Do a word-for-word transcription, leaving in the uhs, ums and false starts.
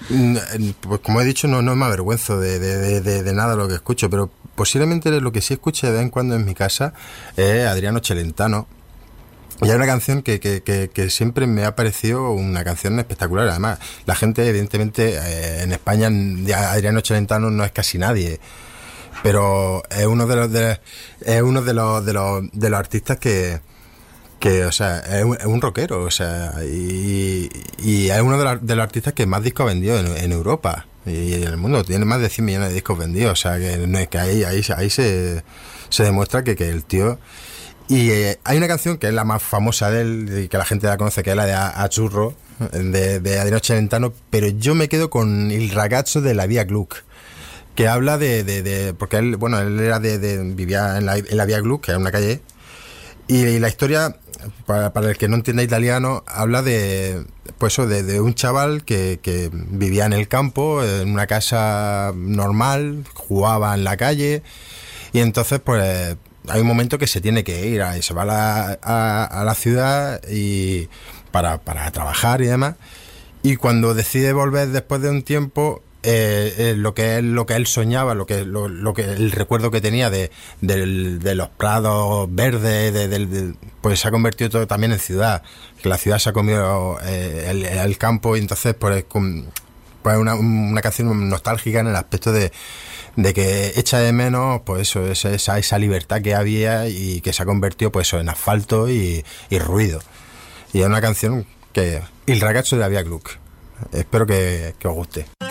Pues como he dicho, no, no me avergüenzo de, de, de, de, de nada lo que escucho, pero posiblemente lo que sí escuche de vez en cuando en mi casa es Adriano Celentano. Y hay una canción que, que, que, que siempre me ha parecido una canción espectacular. Además, la gente, evidentemente, eh, en España, Adriano Celentano no es casi nadie, pero es uno de los de, es uno de los de los de los artistas que que, o sea, es un, es un rockero, o sea, y, y es uno de los, de los artistas que más discos ha vendido en, en Europa y en el mundo. Tiene más de cien millones de discos vendidos, o sea, que no es que ahí ahí ahí se se demuestra que, que el tío. Y eh, hay una canción que es la más famosa de él y que la gente la conoce, que es la de A, a Churro, de, de Adriano Celentano, pero yo me quedo con Il ragazzo de la Via Gluck, que habla de, de, de porque él, bueno, él era de, de vivía en la, en la Via Gluck, que es una calle, y, y la historia, para, para el que no entienda italiano, habla de, pues eso, de, de un chaval que, que vivía en el campo, en una casa normal, jugaba en la calle, y entonces pues hay un momento que se tiene que ir, y se va a la, a, a la ciudad y para, para trabajar y demás, y cuando decide volver después de un tiempo, eh, eh, lo que él, lo que él soñaba, lo que lo, lo que el recuerdo que tenía de, de, de los prados verdes, de, de, de, pues se ha convertido todo también en ciudad, que la ciudad se ha comido eh, el, el campo, y entonces pues con, pues una, una canción nostálgica en el aspecto de de que echa de menos pues eso, esa, esa libertad que había y que se ha convertido pues eso, en asfalto y, y ruido. Y es una canción que Il ragazzo de la Via Gluck. Espero que, que os guste.